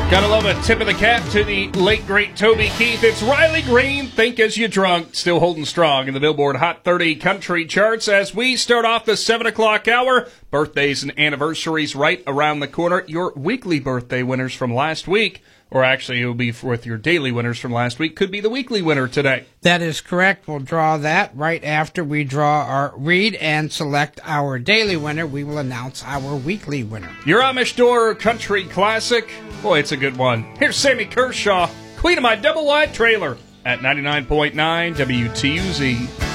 Gotta love a tip of the cap to the late, great Toby Keith. It's Riley Green, Think As You Drunk, still holding strong in the Billboard Hot 30 country charts as we start off the 7 o'clock hour. Birthdays and anniversaries right around the corner. Your weekly birthday winners from last week, or actually it will be with your daily winners from last week, could be the weekly winner today. That is correct. We'll draw that right after we read and select our daily winner. We will announce our weekly winner. Your Amish Door Country Classic. Boy, it's a good one. Here's Sammy Kershaw, Queen of My Double Wide Trailer at 99.9 WTUZ.